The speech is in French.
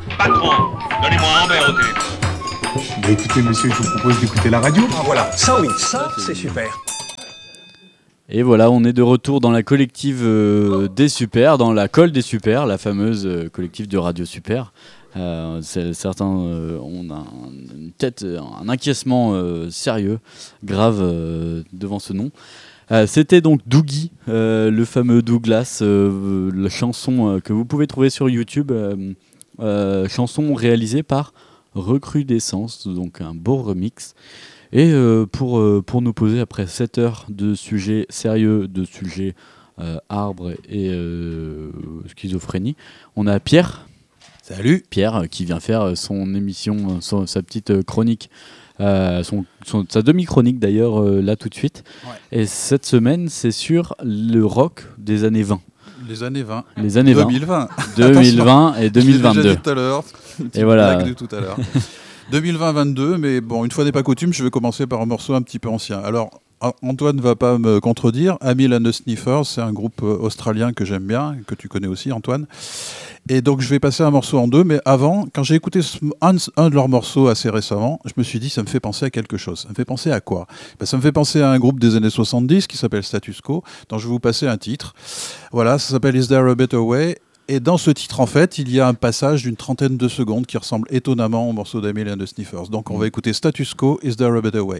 Patron, donnez-moi Ambert au téléphone. Bah écoutez monsieur, je vous propose d'écouter la radio. Ah voilà, ça oui, ça c'est super. Et voilà, on est de retour dans la collective des Super, dans la colle des Super, la fameuse collective de Radio Super. Certains ont une tête, un acquiescement sérieux, grave devant ce nom. C'était donc Doogie, le fameux Douglas, la chanson que vous pouvez trouver sur YouTube, chanson réalisée par Recrudescence, donc un beau remix. Et pour nous poser après 7 heures de sujets sérieux, de sujets arbres et schizophrénie, on a Pierre. Salut. Pierre qui vient faire son émission, sa petite chronique, sa demi-chronique d'ailleurs là tout de suite. Ouais. Et cette semaine, c'est sur le rock des années 20. Les années 20. Les années 20. 2020. 2020 et 2022. Je l'ai déjà dit tout à l'heure. Et voilà. Blague de tout à l'heure. 2020-22, mais bon, une fois n'est pas coutume, je vais commencer par un morceau un petit peu ancien. Alors, Antoine ne va pas me contredire. Amyl and the Sniffers, c'est un groupe australien que j'aime bien, que tu connais aussi, Antoine. Et donc, je vais passer un morceau en deux, mais avant, quand j'ai écouté un de leurs morceaux assez récemment, je me suis dit, ça me fait penser à quelque chose. Ça me fait penser à quoi ? Ça me fait penser à un groupe des années 70 qui s'appelle Status Quo, dont je vais vous passer un titre. Voilà, ça s'appelle Is There a Better Way ? Et dans ce titre, en fait, il y a un passage d'une trentaine de secondes qui ressemble étonnamment au morceau d'Amyl and the Sniffers. Donc, on va écouter Status Quo, Is There a Better Way ?